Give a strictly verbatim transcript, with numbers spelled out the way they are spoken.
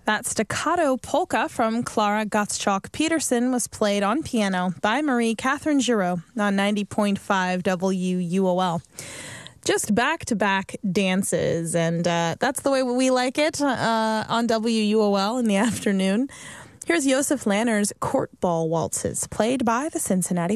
That staccato polka from Clara Gottschalk-Peterson was played on piano by Marie Catherine Giraud on ninety point five W U O L. Just back-to-back dances, and uh, that's the way we like it uh, on W U O L in the afternoon. Here's Joseph Lanner's Court Ball Waltzes, played by the Cincinnati